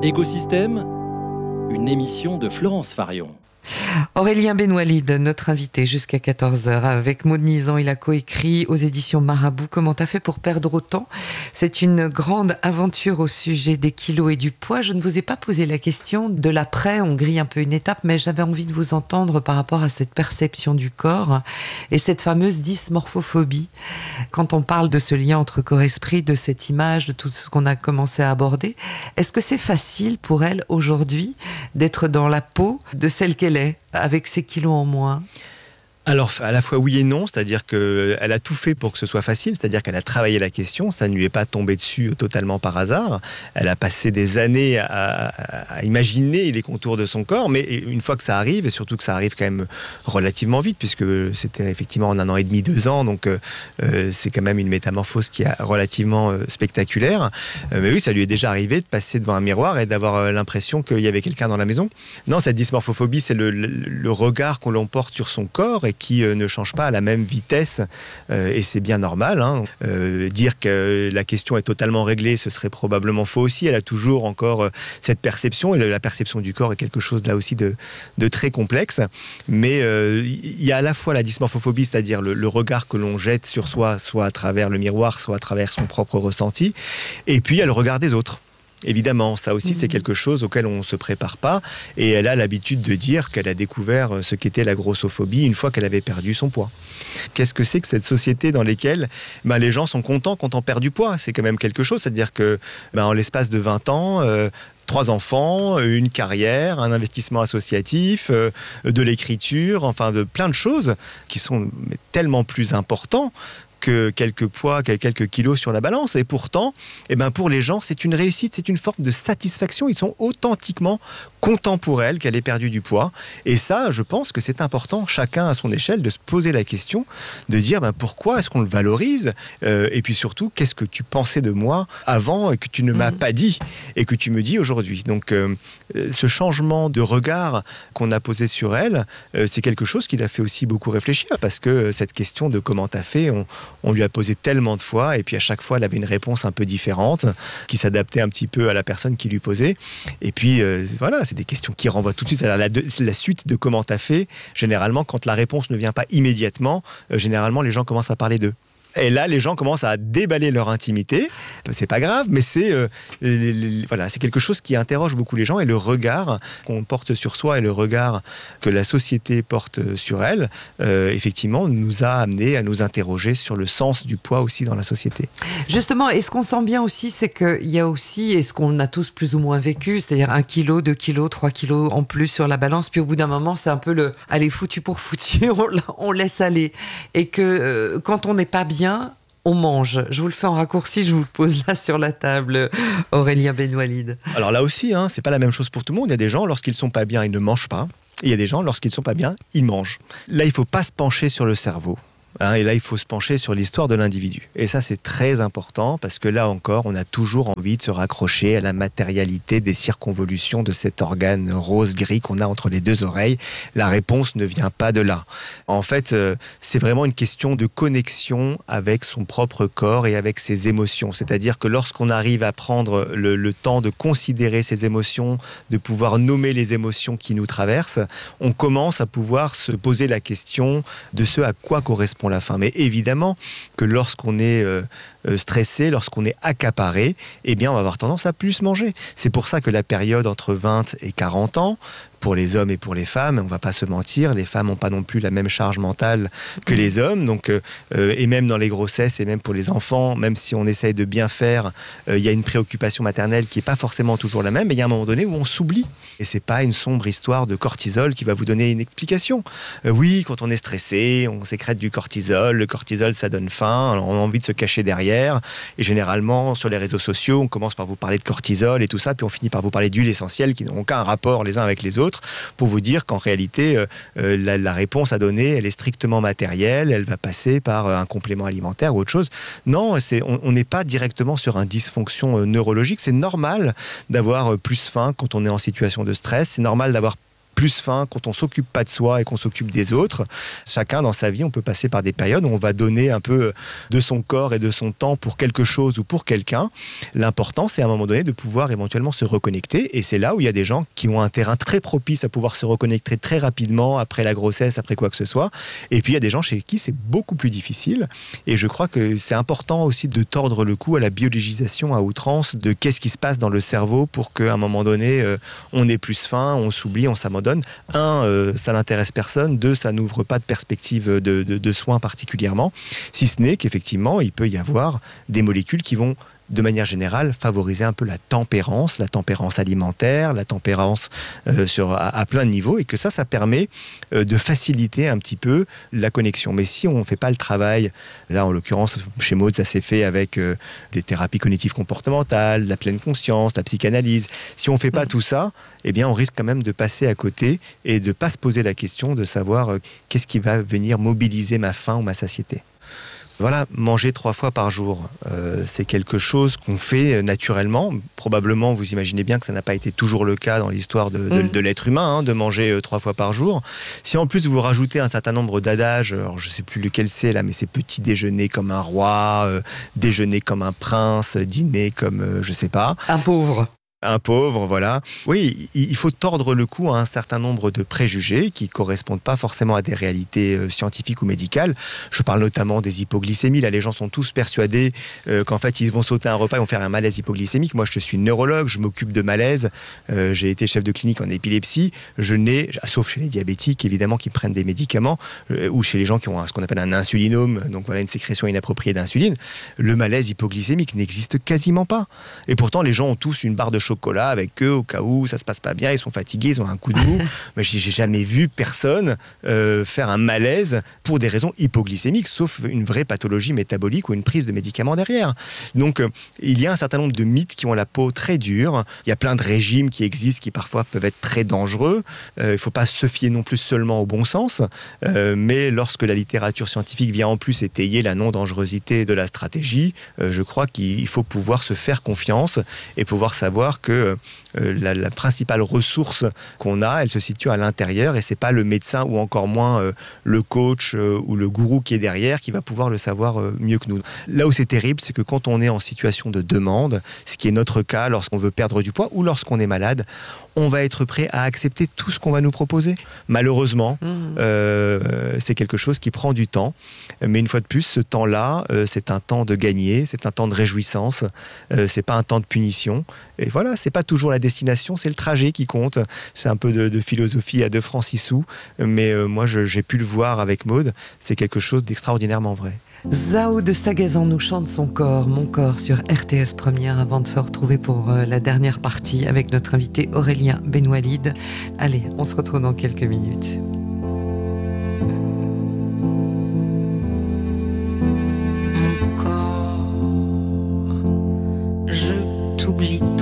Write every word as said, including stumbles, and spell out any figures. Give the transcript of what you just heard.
Écosystème, une émission de Florence Farion. Aurélien Benoualid, notre invité jusqu'à quatorze heures. Avec Maud Nizan, il a coécrit aux éditions Marabout « Comment t'as fait pour perdre autant ?» C'est une grande aventure au sujet des kilos et du poids. Je ne vous ai pas posé la question de l'après, on grille un peu une étape, mais j'avais envie de vous entendre par rapport à cette perception du corps et cette fameuse dysmorphophobie. Quand on parle de ce lien entre corps-esprit, de cette image, de tout ce qu'on a commencé à aborder, est-ce que c'est facile pour elle aujourd'hui d'être dans la peau de celle qu'elle est, avec ses kilos en moins? Alors, à la fois oui et non, c'est-à-dire qu'elle a tout fait pour que ce soit facile, c'est-à-dire qu'elle a travaillé la question, ça ne lui est pas tombé dessus totalement par hasard. Elle a passé des années à, à imaginer les contours de son corps, mais une fois que ça arrive, et surtout que ça arrive quand même relativement vite, puisque c'était effectivement en un an et demi, deux ans, donc euh, c'est quand même une métamorphose qui est relativement euh, spectaculaire. Euh, mais oui, ça lui est déjà arrivé de passer devant un miroir et d'avoir l'impression qu'il y avait quelqu'un dans la maison. Non, cette dysmorphophobie, c'est le, le, le regard que l'on porte sur son corps et qui euh, ne change pas à la même vitesse, euh, et c'est bien normal. Hein. Euh, dire que la question est totalement réglée, ce serait probablement faux aussi. Elle a toujours encore euh, cette perception, et la perception du corps est quelque chose là aussi de, de très complexe. Mais il euh, y a à la fois la dysmorphophobie, c'est-à-dire le, le regard que l'on jette sur soi, soit à travers le miroir, soit à travers son propre ressenti, et puis il y a le regard des autres. Évidemment, ça aussi, mmh. c'est quelque chose auquel on ne se prépare pas. Et elle a l'habitude de dire qu'elle a découvert ce qu'était la grossophobie une fois qu'elle avait perdu son poids. Qu'est-ce que c'est que cette société dans laquelle ben, les gens sont contents quand on perd du poids? C'est quand même quelque chose. C'est-à-dire que ben, en l'espace de vingt ans... Euh, Trois enfants, une carrière, un investissement associatif, euh, de l'écriture, enfin de plein de choses qui sont tellement plus importants que quelques poids, quelques kilos sur la balance. Et pourtant, eh ben pour les gens, c'est une réussite, c'est une forme de satisfaction. Ils sont authentiquement contents pour elle qu'elle ait perdu du poids. Et ça, je pense que c'est important, chacun à son échelle, de se poser la question, de dire ben pourquoi est-ce qu'on le valorise, euh, et puis surtout, qu'est-ce que tu pensais de moi avant et que tu ne m'as mmh. pas dit et que tu me dis aujourd'hui. Donc, euh, ce changement de regard qu'on a posé sur elle, euh, c'est quelque chose qui l'a fait aussi beaucoup réfléchir, parce que cette question de comment t'as fait, on On lui a posé tellement de fois, et puis à chaque fois, elle avait une réponse un peu différente, qui s'adaptait un petit peu à la personne qui lui posait. Et puis, euh, voilà, c'est des questions qui renvoient tout de suite à la, la suite de comment t'as fait. Généralement, quand la réponse ne vient pas immédiatement, euh, généralement, les gens commencent à parler d'eux. Et là, les gens commencent à déballer leur intimité. C'est pas grave, mais c'est euh, les, les, voilà, c'est quelque chose qui interroge beaucoup les gens. Et le regard qu'on porte sur soi et le regard que la société porte sur elle, euh, effectivement, nous a amené à nous interroger sur le sens du poids aussi dans la société. Justement, et ce qu'on sent bien aussi, c'est qu'il y a aussi, et ce qu'on a tous plus ou moins vécu, c'est-à-dire un kilo, deux kilos, trois kilos en plus sur la balance, puis au bout d'un moment, c'est un peu le « allez, foutu pour foutu, on, on laisse aller ». Et que euh, quand on n'est pas bien, on mange. Je vous le fais en raccourci, je vous le pose là sur la table, Aurélien Benoualid. Alors là aussi, hein, c'est pas la même chose pour tout le monde. Il y a des gens, lorsqu'ils sont pas bien, ils ne mangent pas. Et il y a des gens, lorsqu'ils sont pas bien, ils mangent. Là, il faut pas se pencher sur le cerveau. Hein, et là, il faut se pencher sur l'histoire de l'individu. Et ça, c'est très important, parce que là encore, on a toujours envie de se raccrocher à la matérialité des circonvolutions de cet organe rose-gris qu'on a entre les deux oreilles. La réponse ne vient pas de là. En fait, euh, c'est vraiment une question de connexion avec son propre corps et avec ses émotions. C'est-à-dire que lorsqu'on arrive à prendre le, le temps de considérer ses émotions, de pouvoir nommer les émotions qui nous traversent, on commence à pouvoir se poser la question de ce à quoi correspond la faim. Mais évidemment que lorsqu'on est euh, stressé, lorsqu'on est accaparé, eh bien on va avoir tendance à plus manger. C'est pour ça que la période entre vingt et quarante ans, pour les hommes et pour les femmes, on ne va pas se mentir, les femmes n'ont pas non plus la même charge mentale que les hommes, donc, euh, et même dans les grossesses, et même pour les enfants, même si on essaye de bien faire, il euh, y a une préoccupation maternelle qui n'est pas forcément toujours la même, mais il y a un moment donné où on s'oublie. Et c'est pas une sombre histoire de cortisol qui va vous donner une explication. Euh, oui, quand on est stressé, on sécrète du cortisol, le cortisol ça donne faim, alors on a envie de se cacher derrière, et généralement sur les réseaux sociaux, on commence par vous parler de cortisol et tout ça, puis on finit par vous parler d'huiles essentielles qui n'ont aucun rapport les uns avec les autres, pour vous dire qu'en réalité, euh, euh, la, la réponse à donner, elle est strictement matérielle, elle va passer par euh, un complément alimentaire ou autre chose. Non, c'est, on n'est pas directement sur une dysfonction euh, neurologique. C'est normal d'avoir euh, plus faim quand on est en situation de stress. C'est normal d'avoir plus fin quand on s'occupe pas de soi et qu'on s'occupe des autres. Chacun dans sa vie, on peut passer par des périodes où on va donner un peu de son corps et de son temps pour quelque chose ou pour quelqu'un. L'important, c'est à un moment donné de pouvoir éventuellement se reconnecter, et c'est là où il y a des gens qui ont un terrain très propice à pouvoir se reconnecter très rapidement après la grossesse, après quoi que ce soit. Et puis il y a des gens chez qui c'est beaucoup plus difficile, et je crois que c'est important aussi de tordre le cou à la biologisation à outrance de qu'est-ce qui se passe dans le cerveau pour qu'à un moment donné euh, on ait plus faim, on s'oublie, on s'abandonne. Un, euh, ça n'intéresse personne. Deux, ça n'ouvre pas de perspective de, de, de soins particulièrement, si ce n'est qu'effectivement il peut y avoir des molécules qui vont de manière générale, favoriser un peu la tempérance, la tempérance alimentaire, la tempérance euh, sur, à, à plein de niveaux, et que ça, ça permet euh, de faciliter un petit peu la connexion. Mais si on ne fait pas le travail, là en l'occurrence, chez Maud, ça s'est fait avec euh, des thérapies cognitives comportementales, la pleine conscience, la psychanalyse. Si on ne fait pas mmh. tout ça, eh bien, on risque quand même de passer à côté et de ne pas se poser la question de savoir euh, qu'est-ce qui va venir mobiliser ma faim ou ma satiété. Voilà, manger trois fois par jour, euh, c'est quelque chose qu'on fait naturellement. Probablement, vous imaginez bien que ça n'a pas été toujours le cas dans l'histoire de, de, de l'être humain, hein, de manger euh, trois fois par jour. Si en plus vous rajoutez un certain nombre d'adages, alors je ne sais plus lequel c'est là, mais c'est petit déjeuner comme un roi, euh, déjeuner comme un prince, dîner comme, euh, je ne sais pas. Un pauvre. Un pauvre, voilà. Oui, il faut tordre le cou à un certain nombre de préjugés qui ne correspondent pas forcément à des réalités scientifiques ou médicales. Je parle notamment des hypoglycémies. Là, les gens sont tous persuadés euh, qu'en fait, ils vont sauter un repas, ils vont faire un malaise hypoglycémique. Moi, je suis neurologue, je m'occupe de malaise. Euh, j'ai été chef de clinique en épilepsie. Je n'ai, sauf chez les diabétiques, évidemment, qui prennent des médicaments, euh, ou chez les gens qui ont un, ce qu'on appelle un insulinome, donc voilà, une sécrétion inappropriée d'insuline. Le malaise hypoglycémique n'existe quasiment pas. Et pourtant, les gens ont tous une barre de chocolat avec eux au cas où ça se passe pas bien, ils sont fatigués, ils ont un coup de mou. Mais j'ai jamais vu personne euh, faire un malaise pour des raisons hypoglycémiques, sauf une vraie pathologie métabolique ou une prise de médicaments derrière. Donc euh, il y a un certain nombre de mythes qui ont la peau très dure. Il y a plein de régimes qui existent qui parfois peuvent être très dangereux. Euh, il ne faut pas se fier non plus seulement au bon sens, euh, mais lorsque la littérature scientifique vient en plus étayer la non-dangerosité de la stratégie, euh, je crois qu'il faut pouvoir se faire confiance et pouvoir savoir que euh, la, la principale ressource qu'on a, elle se situe à l'intérieur, et c'est pas le médecin ou encore moins euh, le coach euh, ou le gourou qui est derrière qui va pouvoir le savoir euh, mieux que nous. Là où c'est terrible, c'est que quand on est en situation de demande, ce qui est notre cas lorsqu'on veut perdre du poids ou lorsqu'on est malade, on va être prêt à accepter tout ce qu'on va nous proposer. Malheureusement, mmh. euh, c'est quelque chose qui prend du temps. Mais une fois de plus, ce temps-là, euh, c'est un temps de gagner, c'est un temps de réjouissance, euh, c'est pas un temps de punition. Et voilà, c'est pas toujours la destination, c'est le trajet qui compte. C'est un peu de, de philosophie à deux francs six sous. Mais euh, moi, je, j'ai pu le voir avec Maud. C'est quelque chose d'extraordinairement vrai. Zao de Sagazan nous chante son corps, mon corps sur R T S Première, avant de se retrouver pour la dernière partie avec notre invité Aurélien Benoualid. Allez, on se retrouve dans quelques minutes. Mon corps, je t'oublie